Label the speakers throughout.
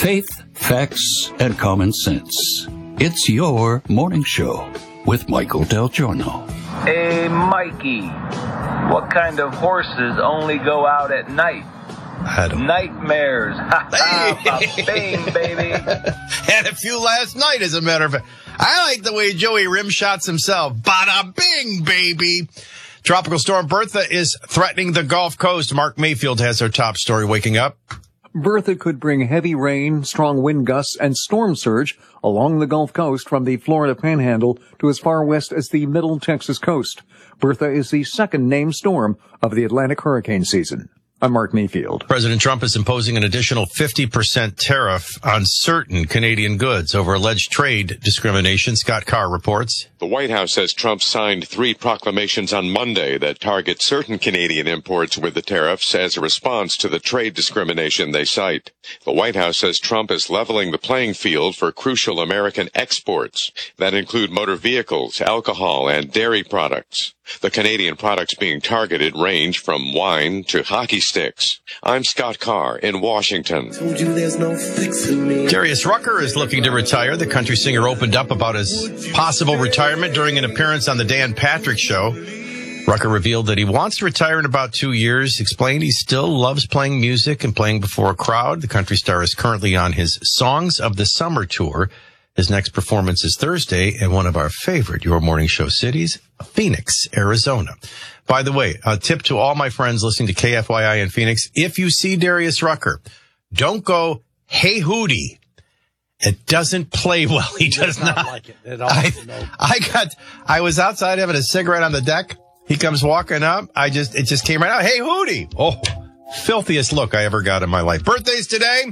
Speaker 1: Faith, facts, and common sense. It's your morning show with Michael Del Giorno.
Speaker 2: Hey, Mikey, what kind of horses only go out at night? Nightmares. Bang, baby.
Speaker 3: Had a few last night, as a matter of fact. I like the way Joey rim shots himself. Bada bing, baby. Tropical storm Bertha is threatening the Gulf Coast. Mark Mayfield has our top story. Waking up.
Speaker 4: Bertha could bring heavy rain, strong wind gusts, and storm surge along the Gulf Coast from the Florida Panhandle to as far west as the Middle Texas coast. Bertha is the second named storm of the Atlantic hurricane season. I'm Mark Mayfield.
Speaker 3: President Trump is imposing an additional 50% tariff on certain Canadian goods over alleged trade discrimination. Scott Carr reports.
Speaker 5: The White House says Trump signed 3 proclamations on Monday that target certain Canadian imports with the tariffs as a response to the trade discrimination they cite. The White House says Trump is leveling the playing field for crucial American exports that include motor vehicles, alcohol, and dairy products. The Canadian products being targeted range from wine to hockey sticks. I'm Scott Carr in Washington.
Speaker 3: Darius Rucker is looking to retire. The country singer opened up about his possible retirement during an appearance on the Dan Patrick Show. Rucker revealed that he wants to retire in about 2 years, explained he still loves playing music and playing before a crowd. The country star is currently on his Songs of the Summer tour. His next performance is Thursday in one of our favorite Your Morning Show cities, Phoenix, Arizona. By the way, a tip to all my friends listening to KFYI in Phoenix, if you see Darius Rucker, don't go, hey, Hootie. It doesn't play well. He does not
Speaker 6: like it at all.
Speaker 3: I was outside having a cigarette on the deck. He comes walking up. It just came right out. Hey, Hootie. Oh, filthiest look I ever got in my life. Birthdays today.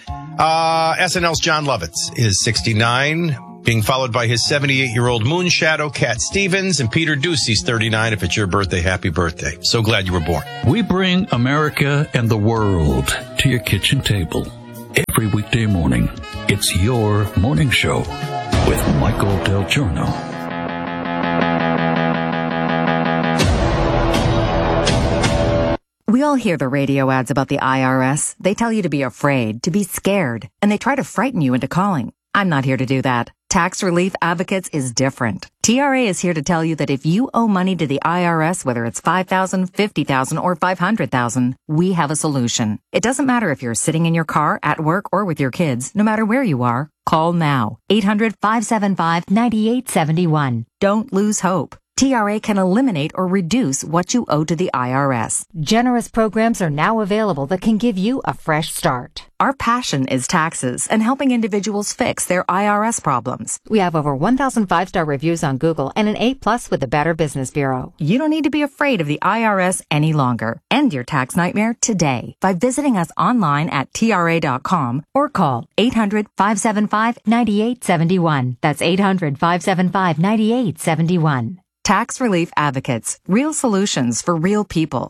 Speaker 3: SNL's John Lovitz is 69, being followed by his 78-year-old moonshadow, Cat Stevens, and Peter Ducey's 39. If it's your birthday, happy birthday. So glad you were born.
Speaker 1: We bring America and the world to your kitchen table every weekday morning. It's your morning show with Michael Del Giorno.
Speaker 7: We all hear the radio ads about the IRS. They tell you to be afraid, to be scared, and they try to frighten you into calling. I'm not here to do that. Tax Relief Advocates is different. TRA is here to tell you that if you owe money to the IRS, whether it's $5,000, $50,000, or $500,000, we have a solution. It doesn't matter if you're sitting in your car, at work, or with your kids. No matter where you are, call now. 800-575-9871. Don't lose hope. TRA can eliminate or reduce what you owe to the IRS.
Speaker 8: Generous programs are now available that can give you a fresh start.
Speaker 7: Our passion is taxes and helping individuals fix their IRS problems.
Speaker 8: We have over 1,000 5-star reviews on Google and an A+ with the Better Business Bureau.
Speaker 7: You don't need to be afraid of the IRS any longer. End your tax nightmare today by visiting us online at TRA.com or call 800-575-9871. That's 800-575-9871. Tax Relief Advocates. Real solutions for real people.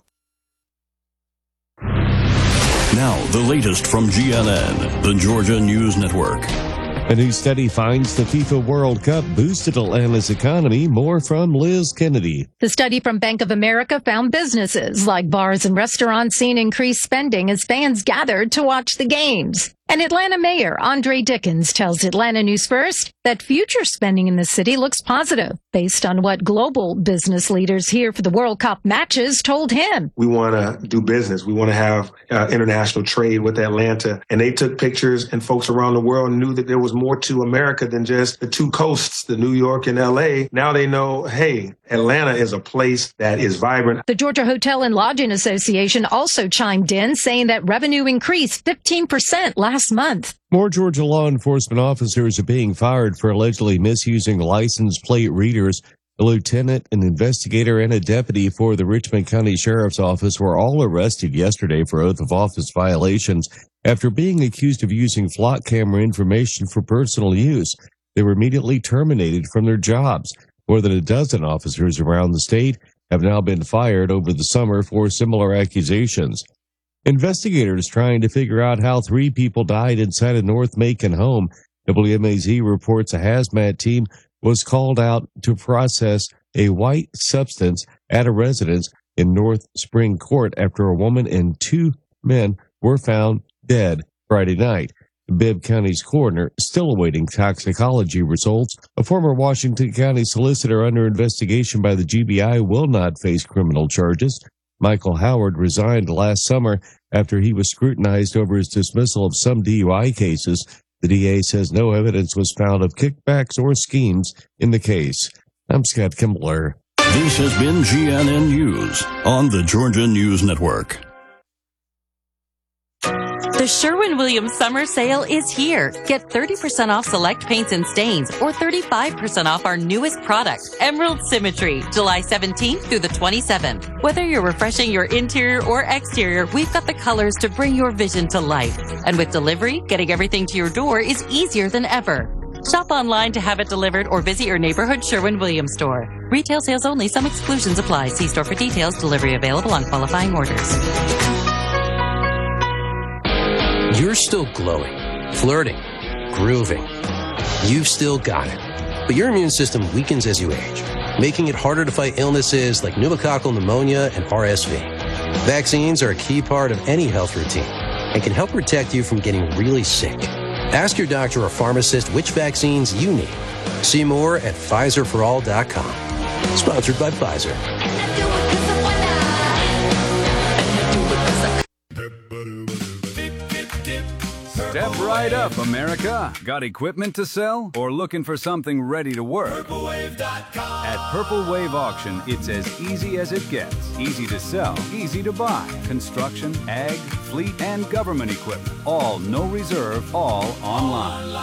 Speaker 9: Now, the latest from GNN, the Georgia News Network.
Speaker 10: A new study finds the FIFA World Cup boosted Atlanta's economy. More from Liz Kennedy.
Speaker 11: The study from Bank of America found businesses like bars and restaurants seeing increased spending as fans gathered to watch the games. And Atlanta Mayor Andre Dickens tells Atlanta News First that future spending in the city looks positive based on what global business leaders here for the World Cup matches told him.
Speaker 12: We want to do business. We want to have international trade with Atlanta. And they took pictures, and folks around the world knew that there was more to America than just the two coasts, the New York and L.A. Now they know, hey, Atlanta is a place that is vibrant.
Speaker 11: The Georgia Hotel and Lodging Association also chimed in, saying that revenue increased 15% last month.
Speaker 10: More Georgia law enforcement officers are being fired for allegedly misusing license plate readers. A lieutenant, an investigator, and a deputy for the Richmond County Sheriff's Office were all arrested yesterday for oath of office violations after being accused of using flock camera information for personal use. They were immediately terminated from their jobs. More than a dozen officers around the state have now been fired over the summer for similar accusations. Investigators trying to figure out how 3 people died inside a North Macon home. WMAZ reports a hazmat team was called out to process a white substance at a residence in North Spring Court after a woman and 2 men were found dead Friday night. Bibb County's coroner still awaiting toxicology results. A former Washington County solicitor under investigation by the GBI will not face criminal charges. Michael Howard resigned last summer after he was scrutinized over his dismissal of some DUI cases. The DA says no evidence was found of kickbacks or schemes in the case. I'm Scott Kimbler.
Speaker 9: This has been GNN News on the Georgia News Network.
Speaker 6: The Sherwin-Williams Summer Sale is here. Get 30% off select paints and stains or 35% off our newest product, Emerald Symmetry, July 17th through the 27th. Whether you're refreshing your interior or exterior, we've got the colors to bring your vision to life. And with delivery, getting everything to your door is easier than ever. Shop online to have it delivered or visit your neighborhood Sherwin-Williams store. Retail sales only. Some exclusions apply. See store for details. Delivery available on qualifying orders.
Speaker 13: You're still glowing, flirting, grooving. You've still got it. But your immune system weakens as you age, making it harder to fight illnesses like pneumococcal pneumonia and RSV. Vaccines are a key part of any health routine and can help protect you from getting really sick. Ask your doctor or pharmacist which vaccines you need. See more at PfizerForAll.com. Sponsored by Pfizer.
Speaker 14: Step right up, America. Got equipment to sell or looking for something ready to work? PurpleWave.com. At Purple Wave Auction, it's as easy as it gets. Easy to sell, easy to buy. Construction, ag, fleet, and government equipment. All no reserve, all online.